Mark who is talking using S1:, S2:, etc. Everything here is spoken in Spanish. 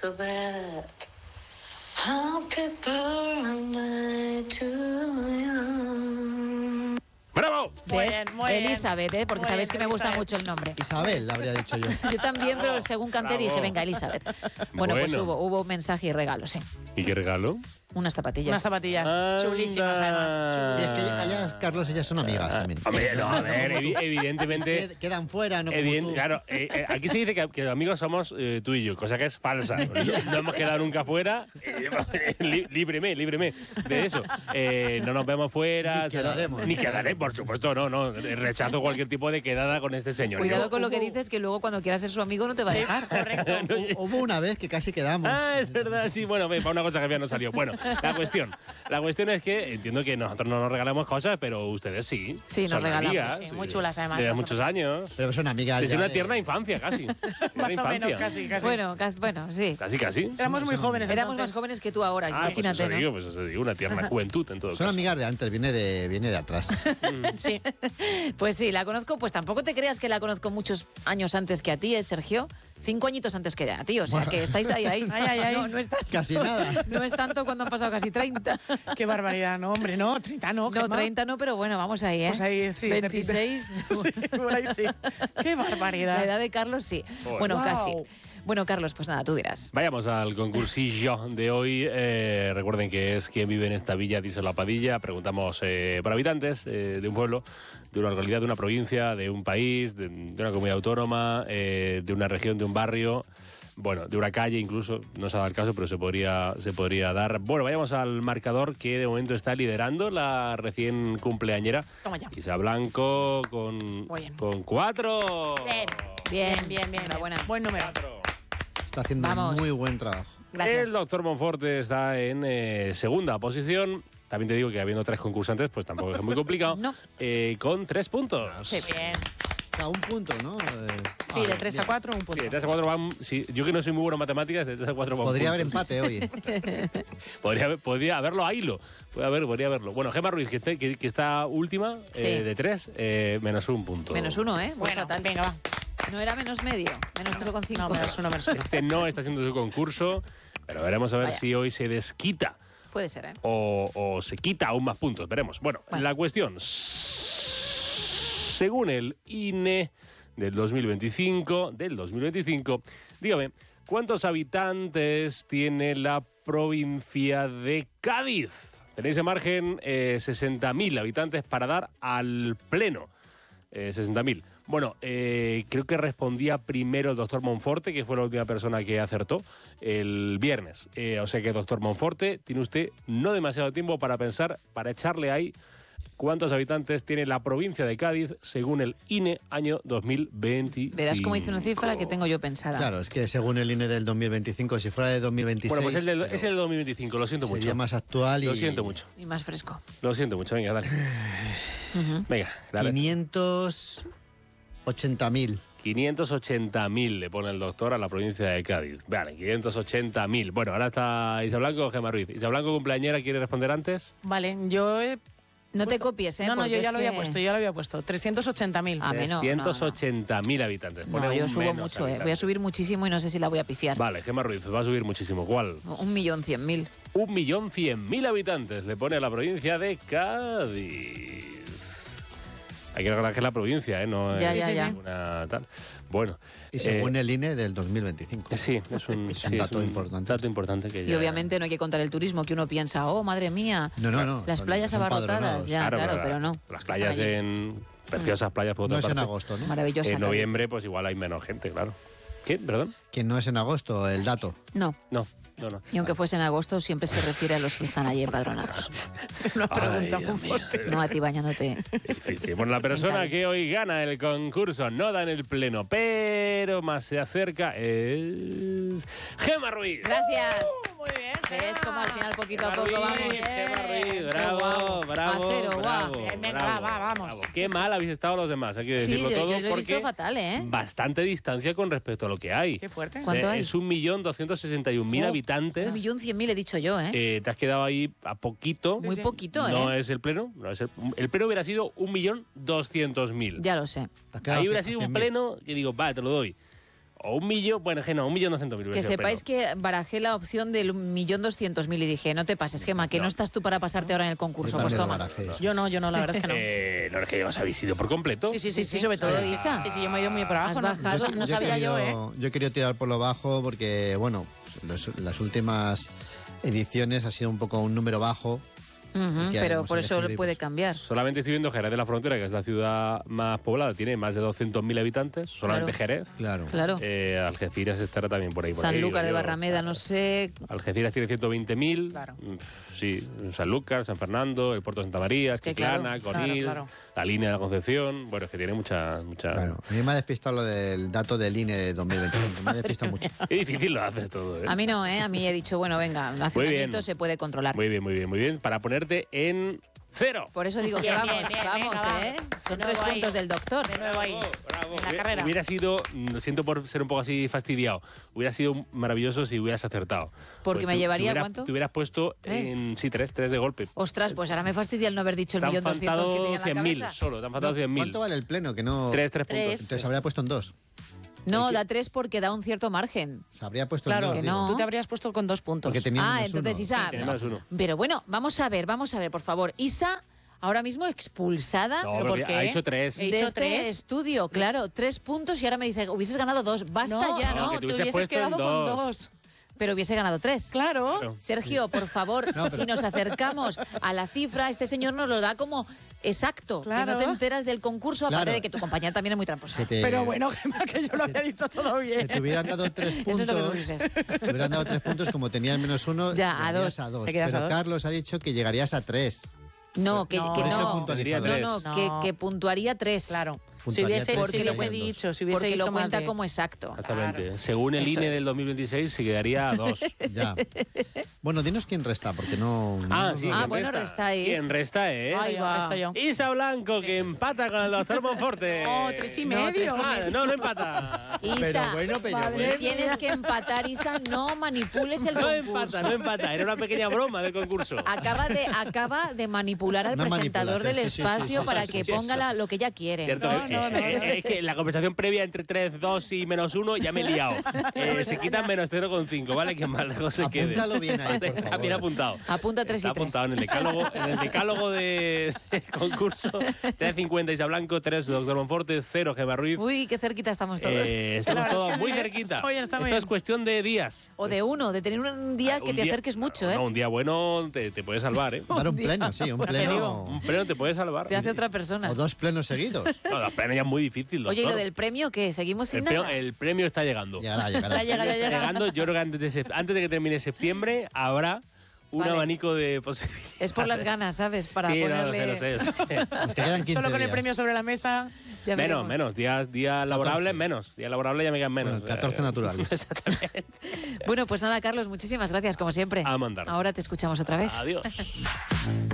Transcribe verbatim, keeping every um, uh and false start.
S1: so bad. Happy birthday to you.
S2: ¡Bravo!
S3: Muy bien, muy bien.
S4: Elizabeth, ¿eh? Porque
S3: Muy
S4: sabéis
S3: bien,
S4: que me gusta
S3: Elizabeth.
S4: mucho el nombre.
S5: Isabel, habría dicho yo.
S4: Yo también, pero según canté
S2: Bravo.
S4: dije, venga, Elizabeth. Bueno, pues
S2: Bueno.
S4: hubo, hubo mensaje y regalo, sí.
S2: ¿Y qué regalo?
S4: Unas zapatillas.
S3: Unas zapatillas
S2: Anda.
S3: chulísimas, además.
S5: Sí, es que allá Carlos y ellas son amigas también.
S2: Hombre, no, a ver, evi- evidentemente...
S5: Qued- Quedan fuera, no como
S2: Evident-
S5: tú.
S2: claro, eh, eh, aquí se dice que, que amigos somos eh, tú y yo, cosa que es falsa. No, no hemos quedado nunca fuera. Eh, li- líbreme, líbreme de eso. Eh, no nos vemos fuera.
S5: Ni quedaremos.
S2: Ni quedaré, por supuesto, no, no. Rechazo cualquier tipo de quedada con este señor.
S4: Cuidado
S2: Yo-
S4: con lo que
S5: hubo-
S4: dices, que luego cuando quieras ser su amigo no te va a dejar.
S3: Correcto.
S5: Hu- Hubo una vez que casi quedamos.
S2: Ah, es verdad, sí, bueno, ve, para una cosa que ya no salió. Bueno, la cuestión. La cuestión es que entiendo que nosotros no nos regalamos cosas, pero ustedes sí.
S4: Sí, nos
S2: Son
S4: regalamos,
S2: amigas,
S3: sí, muy chulas, además,
S2: Desde
S3: vosotras.
S2: muchos años.
S5: Pero son amigas.
S2: Desde
S5: ya
S2: una
S5: de-
S2: tierna infancia, casi.
S3: Más
S2: Tierna
S3: o menos,
S2: infancia.
S3: casi, casi.
S4: Bueno, cas- bueno, sí.
S2: Casi, casi.
S3: Éramos muy jóvenes.
S4: Éramos
S3: entonces.
S4: más jóvenes que tú ahora,
S2: Ah, pues
S4: imagínate,
S2: eso
S4: ¿no?
S2: digo, pues eso digo, una tierna juventud en todo
S5: Son
S2: caso.
S5: amigas de antes, viene de, viene de atrás.
S3: Sí.
S4: Pues sí, la conozco, pues tampoco te creas que la conozco muchos años antes que a ti, ¿eh, Sergio? Cinco añitos antes que a ti, o sea, que estáis ahí, ahí.
S3: Ay, ay, ay.
S4: No, no es tanto,
S5: Casi nada.
S4: No es tanto cuando han pasado casi treinta.
S3: Qué barbaridad, no, hombre, no, treinta no,
S4: No,
S3: Gemma.
S4: treinta no, pero bueno, vamos ahí, ¿eh?
S3: Pues ahí, sí,
S4: veintiséis.
S3: Sí, por ahí sí. Qué barbaridad.
S4: La edad de Carlos, sí.
S2: Joder.
S4: Bueno,
S3: Wow.
S4: casi. Bueno, Carlos, pues nada, tú dirás.
S2: Vayamos al concursillo de hoy. Eh, recuerden que es quién vive en esta villa, dice la Padilla. Preguntamos eh, por habitantes eh, de un pueblo, de una localidad, de una provincia, de un país, de, de una comunidad autónoma, eh, de una región, de un barrio, bueno, de una calle incluso. No se ha dado el caso, pero se podría, se podría dar. Bueno, vayamos al marcador que de momento está liderando la recién cumpleañera.
S3: Toma ya.
S2: Isa Blanco con,
S3: Muy bien.
S2: con cuatro.
S3: Bien.
S4: Bien,
S3: Bien, bien, bien.
S4: Enhorabuena.
S3: Buen número.
S2: Cuatro.
S5: Está haciendo
S4: Vamos.
S5: muy buen trabajo.
S3: Gracias.
S2: El doctor Monforte está en eh, segunda posición. También te digo que habiendo tres concursantes, pues tampoco es muy complicado.
S4: No.
S2: Eh, con tres puntos.
S3: Sí, bien.
S5: O sea, un punto, ¿no? Eh,
S3: Sí,
S5: vale,
S3: de tres a
S5: bien.
S3: cuatro, un punto.
S2: Sí, de tres a cuatro van. Sí, yo que no soy muy bueno en matemáticas, de tres a cuatro van.
S5: Podría haber
S2: puntos.
S5: empate hoy.
S2: Podría, haber- podría haberlo a hilo. Puede haber, podría haberlo. Bueno, Gemma Ruiz, que, está- que, que está última
S4: Sí.
S2: eh, de tres, eh, menos un punto.
S4: Menos uno, ¿eh? Muy
S3: Bueno,
S4: fatal.
S3: venga, va.
S4: No era menos medio, menos cero coma cinco.
S3: No, menos uno, menos uno.
S2: Este no está haciendo su concurso, pero veremos a ver
S4: Vaya.
S2: si hoy se desquita.
S4: Puede ser, ¿eh?
S2: o, o se quita aún más puntos. Veremos. Bueno,
S4: Bueno.
S2: la cuestión. Según el I N E del dos mil veinticinco, del dos mil veinticinco, dígame, ¿cuántos habitantes tiene la provincia de Cádiz? Tenéis en margen eh, sesenta mil habitantes para dar al pleno. Eh, sesenta mil. Bueno, eh, creo que respondía primero el doctor Monforte, que fue la última persona que acertó el viernes. Eh, o sea que, doctor Monforte, tiene usted no demasiado tiempo para pensar, para echarle ahí cuántos habitantes tiene la provincia de Cádiz según el I N E año dos mil veinticinco.
S4: Verás cómo hice una cifra que tengo yo pensada.
S5: Claro, es que según el I N E del dos mil veinticinco, si fuera de dos mil veintiséis,
S2: Bueno, pues es el,
S5: pero
S2: es el dos mil veinticinco, lo siento
S5: sería
S2: mucho.
S5: más actual y
S2: Lo siento mucho,
S4: Y más fresco.
S2: lo siento mucho. Venga, dale. Venga, dale.
S5: quinientos ochenta mil.
S2: quinientos ochenta mil le pone el doctor a la provincia de Cádiz. Vale, quinientos ochenta mil. Bueno, ahora está Isa Blanco o Gemma Ruiz. Isa Blanco, cumpleañera, ¿quiere responder antes?
S3: Vale, yo he
S4: No te
S3: puesto-
S4: copies, ¿eh?
S3: No, no,
S4: Porque
S3: yo
S4: es
S3: ya lo había
S4: que-
S3: puesto, yo ya lo había puesto. trescientos ochenta mil.
S4: A mí no, no, no.
S2: trescientos ochenta mil habitantes. Pone
S4: No, yo
S2: un
S4: subo
S2: menos
S4: mucho, ¿eh?
S2: habitantes.
S4: Voy a subir muchísimo y no sé si la voy a pifiar.
S2: Vale, Gemma Ruiz, va a subir muchísimo. ¿Cuál?
S4: Un millón cien mil.
S2: Un millón cien mil habitantes le pone a la provincia de Cádiz. Hay que recordar que es la provincia, ¿eh? No
S4: Ya,
S2: es
S4: ya, ya.
S2: una tal. Bueno.
S5: Y según
S2: eh,
S5: el I N E del dos mil veinticinco.
S2: Sí, es un,
S5: Es
S2: sí,
S5: un
S2: es
S5: dato importante.
S2: dato importante que
S4: Y
S2: ya-
S4: obviamente no hay que contar el turismo, que uno piensa, oh, madre mía,
S5: No, no, no.
S4: las
S5: son-
S4: playas
S5: son
S4: abarrotadas.
S5: padronados.
S4: Ya, claro, pero no.
S2: Las
S4: Están
S2: playas
S4: allí.
S2: en. Preciosas playas por otra
S5: No es en
S2: parte.
S5: agosto, ¿no?
S4: Maravillosa.
S2: En noviembre, pues igual hay menos gente, claro. ¿Qué? ¿Perdón?
S5: Que no es en agosto el dato.
S4: No.
S2: No, no, no.
S4: Y aunque fuese en agosto, siempre se refiere a los que están allí empadronados.
S3: Una pregunta
S2: Ay,
S3: muy
S2: Dios mío.
S3: fuerte.
S4: No a ti bañándote.
S2: Difícil. Bueno, la persona
S4: Cádiz.
S2: que hoy gana el concurso no da en el pleno, pero más se acerca es Gemma Ruiz.
S4: Gracias.
S3: Muy bien.
S4: ¿Ves como al final, poquito a
S2: Gemma
S4: poco,
S2: Ruiz,
S4: vamos?
S2: Gemma Ruiz,
S4: Qué
S2: bravo,
S4: guau.
S2: bravo,
S4: A cero, guau.
S2: bravo,
S3: Bien, venga,
S2: bravo,
S3: va, va, vamos.
S2: bravo. Qué mal habéis estado los demás, hay que
S4: Sí,
S2: decirlo
S4: yo,
S2: todo,
S4: yo lo he
S2: porque
S4: visto fatal, ¿eh?
S2: bastante distancia con respecto a lo que hay.
S3: Qué fuerte.
S4: ¿Cuánto
S2: Eh,
S4: hay?
S2: Es un millón doscientos sesenta y un mil
S4: Oh,
S2: habitantes.
S4: Un millón cien mil he dicho yo, ¿eh?
S2: Eh, te has quedado ahí a poquito.
S4: Muy
S3: sí.
S4: poquito, ¿eh?
S2: No es el pleno. No es el, el pleno hubiera sido un millón doscientos mil.
S4: Ya lo sé.
S5: Te has quedado
S2: Ahí hubiera sido un
S5: cien mil.
S2: pleno que digo, va, te lo doy. O un millón, bueno, que no, un millón doscientos mil.
S4: Que sepáis que barajé la opción del millón doscientos mil y dije, no te pases, Gemma, que no. no estás tú para pasarte ahora en el concurso.
S5: Yo
S4: Pues
S5: también lo
S4: toma.
S5: barajé eso.
S3: Yo no, yo no, la verdad es que no.
S2: Eh, no es que os habéis ido por completo.
S3: Sí, sí, sí,
S4: Sí, sobre todo
S3: sí,
S4: Isa.
S3: Sí, sí, yo me he ido muy por abajo.
S4: Has
S3: ¿no?
S4: bajado,
S3: no
S5: he
S3: sabía yo, ¿eh?
S5: querido- yo he querido tirar por lo bajo porque, bueno, pues, los- las últimas ediciones ha sido un poco un número bajo.
S4: Ujú,
S5: que
S4: pero
S5: hemos
S4: por eso
S5: elegido y
S4: puede
S5: pues-
S4: cambiar.
S2: Solamente estoy viendo Jerez de la Frontera, que es la ciudad más poblada, tiene más de doscientos mil habitantes, solamente
S4: Claro.
S2: Jerez.
S5: Claro.
S4: Claro.
S2: Eh, Algeciras estará también por ahí. Por ahí,
S4: Sanlúcar de
S2: digo yo.
S4: Barrameda, no sé.
S2: Algeciras tiene ciento veinte mil.
S3: Claro.
S2: Sí, Sanlúcar, San Fernando, el puerto de Santa María,
S4: Es que
S2: Chiclana,
S4: claro,
S2: Conil,
S3: claro, claro.
S2: la línea de la Concepción. Bueno, es que tiene mucha. mucha...
S5: Claro. A mí me ha despistado lo del dato del I N E de dos mil veinticinco. Me ha despistado mucho.
S2: Qué difícil lo haces todo, ¿eh?
S4: A mí no, ¿eh? A mí he dicho, bueno, venga, hace
S2: Muy
S4: un
S2: bien.
S4: añito se puede controlar.
S2: Muy bien, muy bien, muy bien. Para ponerte en cero.
S4: Por eso digo que
S3: Bien,
S4: vamos,
S3: bien, bien,
S4: vamos,
S3: venga, va.
S4: ¿eh? Son
S3: De
S4: tres
S3: nuevo ahí.
S4: puntos del doctor.
S3: De nuevo ahí.
S2: Bravo.
S3: En la
S2: Hubiera-
S3: carrera.
S2: Hubiera sido, lo siento por ser un poco así fastidiado, hubiera sido maravilloso si hubieras acertado.
S4: Porque me
S2: tú-
S4: llevaría,
S2: te hubieras-
S4: ¿cuánto?
S2: Te hubieras puesto
S4: ¿Tres?
S2: en. Sí, tres, tres de golpe.
S4: Ostras, pues ahora me fastidia el no haber dicho el
S2: Te han
S4: millón doscientos que tenía
S2: faltado
S4: en la
S2: cien mil
S4: cabeza.
S2: solo, te han faltado
S5: No,
S2: cien mil.
S5: ¿Cuánto vale el pleno? Que no.
S2: Tres, tres
S3: Tres.
S2: puntos.
S5: Entonces habría puesto en dos.
S4: No, da tres porque da un cierto margen.
S5: Se habría puesto
S3: Claro,
S5: en dos.
S4: que
S5: digo.
S4: no.
S3: Tú te habrías puesto con dos puntos.
S5: Porque tenía
S4: Ah,
S5: menos
S4: entonces
S5: uno.
S4: Isa.
S2: tiene menos uno.
S4: Pero bueno, vamos a ver, vamos a ver, por favor. Isa, ahora mismo expulsada
S2: No,
S3: ¿Pero
S2: porque
S3: por qué?
S2: ha hecho tres.
S3: He
S4: de
S3: dicho
S4: este
S3: tres.
S4: estudio, claro, tres puntos y ahora me dice, hubieses ganado dos. Basta
S3: No,
S4: ya,
S2: no,
S4: ¿no?
S2: que te
S3: tú
S2: hubieses
S3: hubieses
S2: puesto en
S3: quedado con
S2: dos.
S3: dos.
S4: Pero hubiese ganado tres.
S3: Claro.
S2: Claro.
S4: Sergio, por favor, si nos acercamos a la cifra, este señor nos lo da como exacto.
S3: Claro.
S4: Que no te enteras del concurso, aparte
S5: Claro.
S4: de que tu compañera también es muy tramposa.
S5: Se te-
S3: Pero bueno, Gemma, que yo lo había dicho todo
S5: Se
S3: bien.
S5: te hubieran dado tres puntos.
S4: Eso es lo que tú dices.
S5: Te hubieran dado tres puntos, como tenías menos uno,
S4: Ya, a
S5: llegarías
S4: dos.
S5: a dos.
S3: Te quedas
S5: Pero
S3: a dos.
S5: Carlos ha dicho que llegarías a tres.
S4: No, que
S3: No.
S4: que
S3: Por
S5: eso
S4: no.
S5: puntualizado.
S4: No,
S2: Tres.
S4: no,
S3: No.
S4: Que, que puntuaría tres.
S3: Claro. Si
S5: Puntuaría
S3: hubiese,
S5: tres,
S3: si
S4: porque
S3: hubiese
S5: serían dos.
S3: dicho, si hubiese
S4: Porque
S3: dicho
S4: lo
S3: más
S4: cuenta
S3: de-
S4: como exacto.
S2: Exactamente. Según el
S3: Eso
S2: I N E
S3: es.
S2: del dos mil veintiséis, se quedaría a dos.
S5: Ya. Bueno, dinos quién resta, porque no.
S2: Ah,
S5: no-
S2: sí.
S4: Ah,
S2: ¿quién
S4: bueno,
S2: resta?
S4: restáis.
S2: ¿Quién resta es?
S3: Ahí va. Resto yo.
S2: Isa Blanco, que empata con el doctor Monforte.
S3: No, tres y
S4: No,
S3: medio.
S4: tres y
S2: Ah, no, no empata.
S4: Isa,
S5: Pero bueno, pero
S4: si
S5: bueno.
S4: tienes que empatar, Isa, no manipules el
S2: No
S4: concurso.
S2: empata, no empata. Era una pequeña broma del concurso.
S4: Acaba de, acaba de manipular al
S5: Una
S4: presentador del
S5: manipulación, sí, sí, sí,
S4: espacio
S5: sí,
S4: para
S5: sí,
S4: que
S5: sí,
S4: ponga
S2: sí.
S4: la- lo que ella quiere.
S2: Cierto,
S3: No,
S2: es,
S3: no, no,
S2: es-
S3: no.
S2: es que la conversación previa entre tres, dos y menos uno ya me he liado. Eh, se quitan menos cero coma cinco, ¿vale? Que más lejos se quede.
S5: Apúntalo bien ahí, por
S2: Está
S5: favor.
S2: bien apuntado.
S4: Apunta tres y
S2: Está
S4: tres.
S2: apuntado en el decálogo, en el decálogo de, de concurso. tres cincuenta Isa Blanco, tres doctor Monforte, cero Gemma Ruiz.
S4: Uy, qué cerquita estamos todos.
S2: Eh,
S3: La
S2: estamos
S3: verdad es
S2: todos
S3: que
S2: muy
S3: sí.
S2: cerquita.
S3: Oye, está muy
S2: Esto es
S3: bien.
S2: cuestión de días.
S4: O de uno, de tener un día que
S2: Un
S4: te
S2: día-
S4: acerques mucho, ¿eh?
S2: No, un día bueno te, te puede salvar, ¿eh?
S5: Dar un pleno, sí, un pleno.
S2: Un pleno te puede salvar.
S4: Te hace otra persona.
S5: O dos plenos seguidos.
S2: No, los premios ya es muy difícil,
S4: Oye, ¿y lo
S2: doctor.
S4: del premio qué? ¿Seguimos sin
S2: el, premio,
S4: nada?
S2: el premio está llegando.
S5: Llegará, llegará.
S3: Ya llega, ya
S2: Está
S3: llega.
S2: llegando. Yo creo que antes de, sep- antes de que termine septiembre habrá un
S4: Vale.
S2: abanico de posibilidades.
S4: Es por las ganas, ¿sabes? Para
S2: sí,
S4: ponerle...
S2: no, lo sé, lo sé. lo sé.
S5: Te quedan quince
S3: Solo con el
S5: días.
S3: premio sobre la mesa.
S4: Ya
S2: menos,
S4: veremos.
S2: menos. Días, días laborables, menos. Días laborables ya me quedan menos.
S5: Bueno, catorce naturales.
S2: Exactamente.
S4: Bueno, pues nada, Carlos, muchísimas gracias, como siempre.
S2: A mandar.
S4: Ahora te escuchamos otra vez.
S2: Adiós.